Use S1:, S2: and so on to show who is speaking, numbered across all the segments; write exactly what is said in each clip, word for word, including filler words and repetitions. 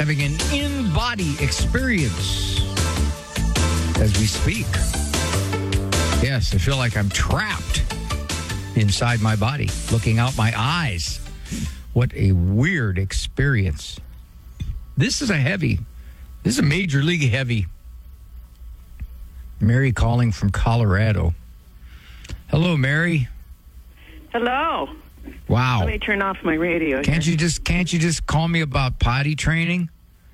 S1: having an in-body experience as we speak. Yes, I feel like I'm trapped inside my body, looking out my eyes. What a weird experience. This is a heavy, this is a major league heavy. Mary calling from Colorado. Hello, Mary.
S2: Hello.
S1: Wow.
S2: Let me turn off my radio.
S1: Can't
S2: here.
S1: you just can't you just call me about potty training?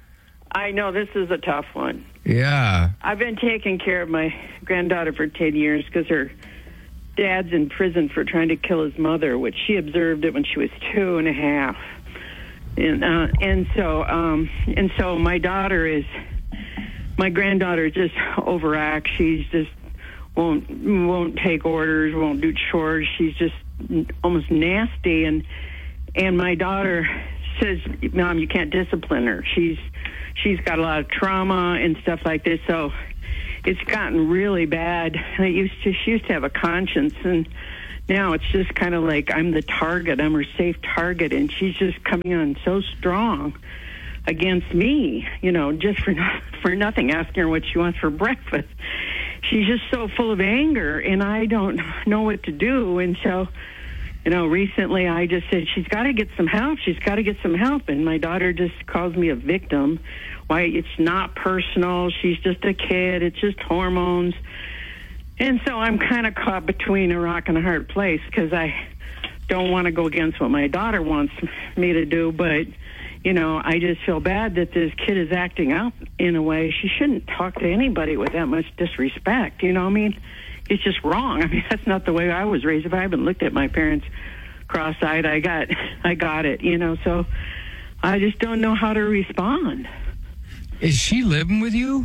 S2: I know this is a tough one.
S1: Yeah.
S2: I've been taking care of my granddaughter for ten years because her dad's in prison for trying to kill his mother, which she observed it when she was two and a half. And uh, and so um, and so my daughter is my granddaughter just overacts. She's just won't won't take orders, won't do chores. She's just almost nasty, and and my daughter says, "Mom, you can't discipline her. She's she's got a lot of trauma and stuff like this." So it's gotten really bad. I used to she used to have a conscience, and now it's just kind of like I'm the target. I'm her safe target, and she's just coming on so strong against me, you know, just for no, for nothing, asking her what she wants for breakfast. She's just so full of anger, and I don't know what to do. And so, you know, recently I just said, she's got to get some help. She's got to get some help. And my daughter just calls me a victim. Why, it's not personal. She's just a kid. It's just hormones. And so I'm kind of caught between a rock and a hard place because I don't want to go against what my daughter wants me to do, but you know, I just feel bad that this kid is acting out in a way. She shouldn't talk to anybody with that much disrespect. You know, I mean, it's just wrong. I mean, that's not the way I was raised. If I haven't looked at my parents cross-eyed, I got, I got it. You know, so I just don't know how to respond.
S1: Is she living with you?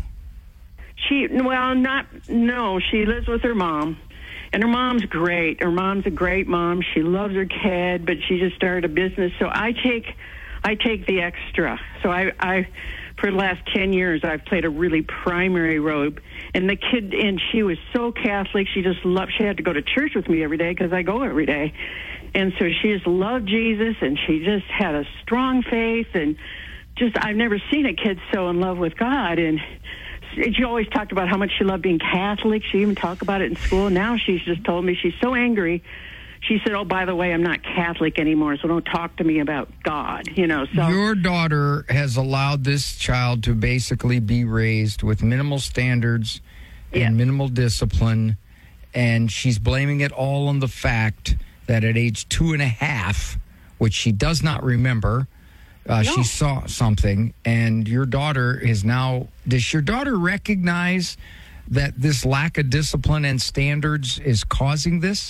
S2: She, well, not, no. She lives with her mom. And her mom's great. Her mom's a great mom. She loves her kid, but she just started a business. So I take... I take the extra. So I, I, for the last ten years, I've played a really primary role. And the kid, and she was so Catholic, she just loved, she had to go to church with me every day because I go every day. And so she just loved Jesus, and she just had a strong faith. And just, I've never seen a kid so in love with God. And she always talked about how much she loved being Catholic. She even talked about it in school. Now she's just told me she's so angry. She said, "Oh, by the way, I'm not Catholic anymore, so don't talk to me about God." You know, so
S1: your daughter has allowed this child to basically be raised with minimal standards and
S2: yeah.
S1: minimal discipline, and she's blaming it all on the fact that at age two and a half, which she does not remember, uh,
S2: no.
S1: she saw something, and your daughter is now. Does your daughter recognize that this lack of discipline and standards is causing this?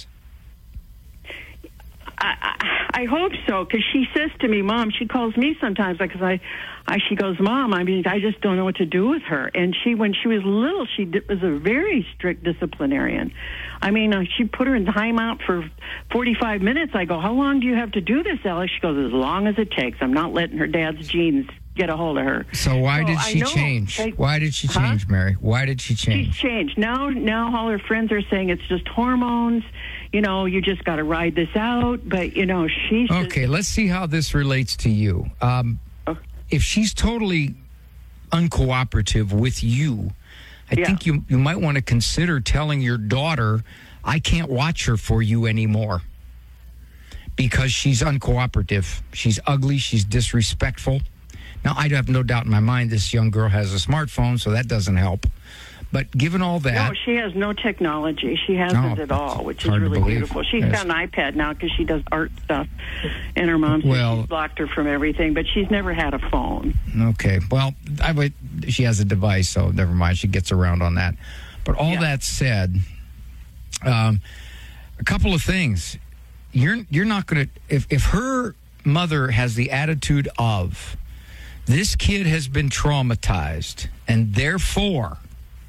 S2: I, I, I hope so, because she says to me, "Mom," she calls me sometimes because I, I, she goes, "Mom, I mean, I just don't know what to do with her." And she, when she was little, she did, was a very strict disciplinarian. I mean, uh, she put her in timeout for forty-five minutes. I go, "How long do you have to do this, Alex?" She goes, "As long as it takes. I'm not letting her dad's genes get a hold of her."
S1: So why
S2: so
S1: did she
S2: know,
S1: change?
S2: I,
S1: why did she change,
S2: huh?
S1: Mary? Why did she change?
S2: She's changed. Now, now all her friends are saying it's just hormones. You know, you just got to ride this out. But, you know, she's...
S1: Okay,
S2: just,
S1: let's see how this relates to you. Um,
S2: oh.
S1: If she's totally uncooperative with you, I
S2: yeah.
S1: think you, you might want to consider telling your daughter, "I can't watch her for you anymore," because she's uncooperative. She's ugly. She's disrespectful. Now, I have no doubt in my mind this young girl has a smartphone, so that doesn't help. But given all that...
S2: No, she has no technology. She hasn't
S1: no,
S2: at all, which is
S1: hard to
S2: really
S1: believe.
S2: beautiful. She's
S1: Yes.
S2: got an iPad now because she does art stuff. And her mom says
S1: Well-
S2: she's blocked her from everything, but she's never had a phone.
S1: Okay, well, I would, she has a device, so never mind. She gets around on that. But all
S2: Yeah.
S1: that said, um, a couple of things. You're you're not going to... If, if her mother has the attitude of, this kid has been traumatized, and therefore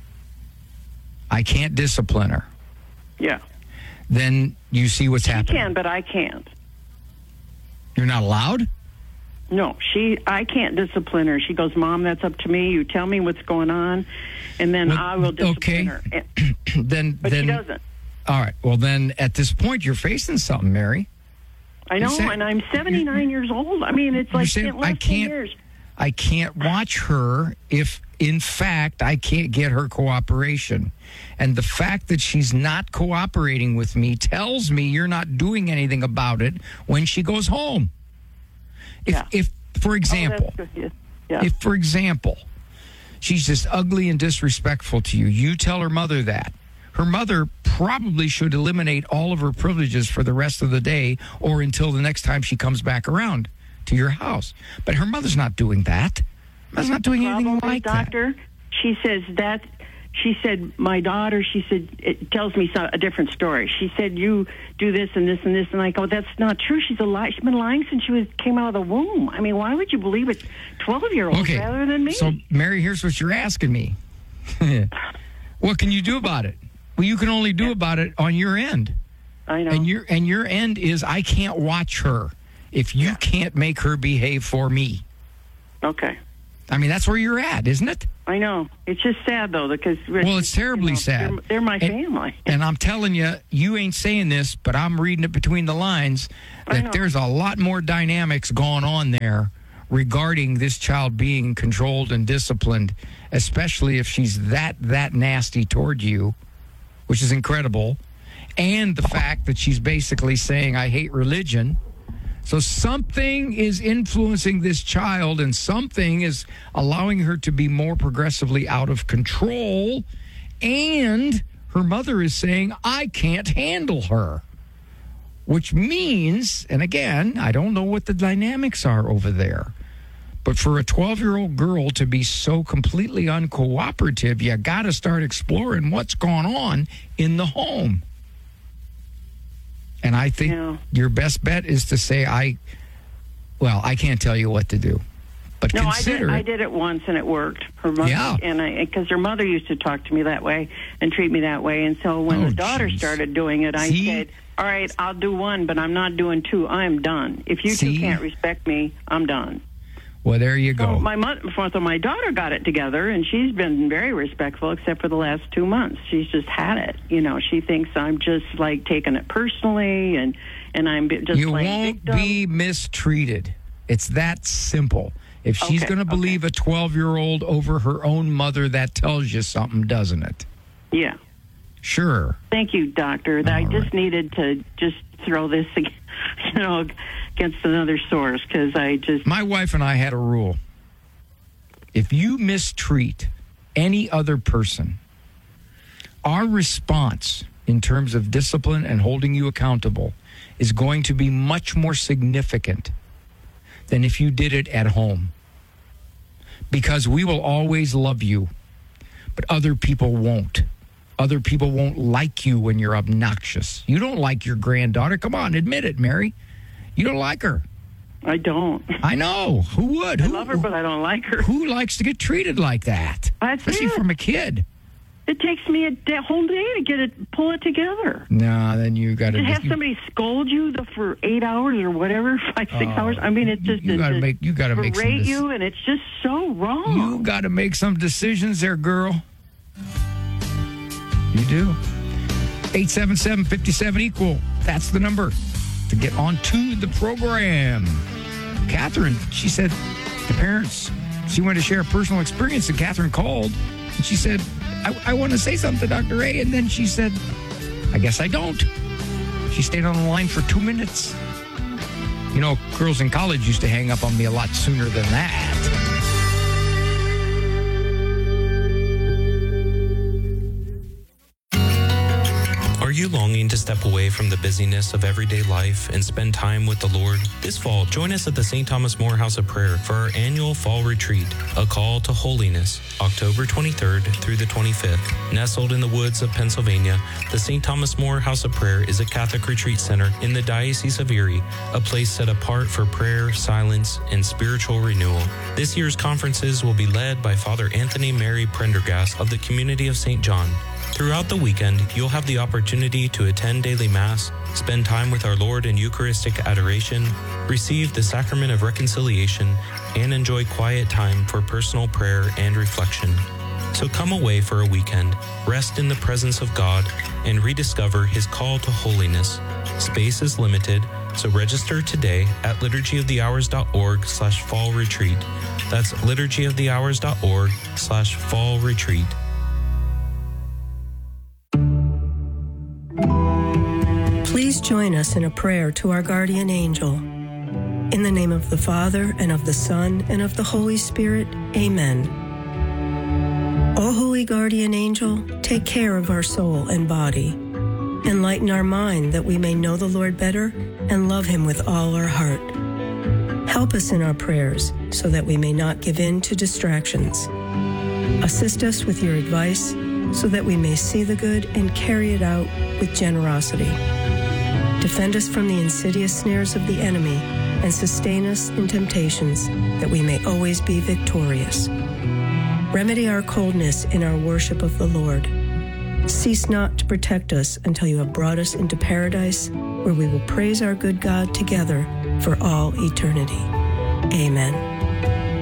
S1: I can't discipline her,
S2: Yeah.
S1: then you see what's
S2: She
S1: happening.
S2: can, but I can't.
S1: You're not allowed?
S2: No, she. I can't discipline her. She goes, "Mom, that's up to me. You tell me what's going on, and then
S1: Well,
S2: I will discipline
S1: okay.
S2: her." And-
S1: then,
S2: But
S1: then,
S2: she doesn't.
S1: All right. Well, then at this point, you're facing something, Mary.
S2: I know,
S1: saying-
S2: and I'm seventy-nine years old. I mean, it's like
S1: saying,
S2: less
S1: I
S2: than
S1: can't-
S2: years.
S1: I can't watch her if, in fact, I can't get her cooperation. And the fact that she's not cooperating with me tells me you're not doing anything about it when she goes home. If,
S2: Yeah.
S1: if for example,
S2: Oh, that's good. Yeah.
S1: if, for example, she's just ugly and disrespectful to you, you tell her mother that. Her mother probably should eliminate all of her privileges for the rest of the day or until the next time she comes back around to your house. But her mother's not doing that. Mother's not doing anything
S2: Problem is,
S1: like that.
S2: doctor, she says that, she said, my daughter, she said, it tells me so, a different story. She said, you do this and this and this. And I go, that's not true. She's a lie. She's been lying since she was came out of the womb. I mean, why would you believe it twelve-year-olds
S1: Okay,
S2: rather than me?
S1: so, Mary, here's what you're asking me. What can you do about it? Well, you can only do about it on your end.
S2: I know.
S1: And your and your end is I can't watch her if you can't make her behave for me.
S2: Okay.
S1: I mean, that's where you're at, isn't it?
S2: I know. It's just sad, though, because...
S1: Well, it's terribly
S2: you know,
S1: sad.
S2: They're, they're my
S1: And-
S2: family.
S1: And I'm telling you, you ain't saying this, but I'm reading it between the lines
S2: I know.
S1: that there's a lot more dynamics going on there regarding this child being controlled and disciplined, especially if she's that that nasty toward you, which is incredible, and the fact that she's basically saying, I hate religion. So something is influencing this child, and something is allowing her to be more progressively out of control, and her mother is saying, I can't handle her. Which means, and again, I don't know what the dynamics are over there, but for a twelve-year-old girl to be so completely uncooperative, you got to start exploring what's going on in the home. And I think
S2: Yeah.
S1: your best bet is to say, I, well, I can't tell you what to do, but
S2: No, I
S1: consider
S2: did,
S1: it.
S2: I did it once, and it worked. Her mother,
S1: Yeah.
S2: and I, because her mother used to talk to me that way and treat me that way, and so when
S1: Oh,
S2: the daughter
S1: geez.
S2: started doing it, I
S1: See?
S2: said, all right, I'll do one, but I'm not doing two. I'm done. If you
S1: See?
S2: two can't respect me, I'm done.
S1: Well, there you
S2: So
S1: go.
S2: my mother, so my daughter got it together, and she's been very respectful, except for the last two months. She's just had it. You know, she thinks I'm just like taking it personally, and and I'm just
S1: You
S2: playing
S1: won't
S2: victim.
S1: be mistreated. It's that simple. If she's
S2: Okay,
S1: going to believe a twelve-year-old over her own mother, that tells you something, doesn't it?
S2: Yeah.
S1: Sure.
S2: Thank you, doctor. I
S1: All
S2: just
S1: right.
S2: needed to just throw this, ag- you know, against another source because I just
S1: My wife and I had a rule. If you mistreat any other person, our response in terms of discipline and holding you accountable is going to be much more significant than if you did it at home. Because we will always love you, but other people won't. Other people won't like you when you're obnoxious. You don't like your granddaughter. Come on, admit it, Mary. You don't like her.
S2: I don't.
S1: I know. Who would?
S2: I
S1: Who,
S2: love her, but I don't like her.
S1: who likes to get treated like that?
S2: That's
S1: Especially
S2: it.
S1: from a kid.
S2: It takes me a day, whole day to get it, pull it together.
S1: No, then you got
S2: To
S1: to
S2: have somebody scold you the, for eight hours or whatever, five, six
S1: Oh,
S2: hours. I mean, it's just
S1: you
S2: it's
S1: gotta
S2: just
S1: make you got to make some.
S2: berate
S1: dec-
S2: you, and it's just so wrong.
S1: You got to make some decisions there, girl. You do. eight seven seven, five seven, equal. That's the number to get on to the program. Catherine, she said the parents, she wanted to share a personal experience, and Catherine called, and she said, I, I want to say something to Doctor Ray, and then she said, I guess I don't. She stayed on the line for two minutes. You know, girls in college used to hang up on me a lot sooner than that.
S3: Are you longing to step away from the busyness of everyday life and spend time with the Lord? This fall, join us at the Saint Thomas More House of Prayer for our annual fall retreat, A Call to Holiness, October twenty-third through the twenty-fifth. Nestled in the woods of Pennsylvania, the Saint Thomas More House of Prayer is a Catholic retreat center in the Diocese of Erie, a place set apart for prayer, silence, and spiritual renewal. This year's conferences will be led by Father Anthony Mary Prendergast of the Community of Saint John. Throughout the weekend, you'll have the opportunity to attend daily Mass, spend time with our Lord in Eucharistic adoration, receive the Sacrament of Reconciliation, and enjoy quiet time for personal prayer and reflection. So come away for a weekend, rest in the presence of God, and rediscover His call to holiness. Space is limited, So register today at liturgyofthehours.org slash fall retreat. That's liturgyofthehours.org slash fall retreat.
S4: Please join us in a prayer to our guardian angel. In the name of the Father, and of the Son, and of the Holy Spirit, amen. O holy guardian angel, take care of our soul and body. Enlighten our mind that we may know the Lord better and love him with all our heart. Help us in our prayers so that we may not give in to distractions. Assist us with your advice so that we may see the good and carry it out with generosity. Defend us from the insidious snares of the enemy and sustain us in temptations that we may always be victorious. Remedy our coldness in our worship of the Lord. Cease not to protect us until you have brought us into paradise, where we will praise our good God together for all eternity. Amen.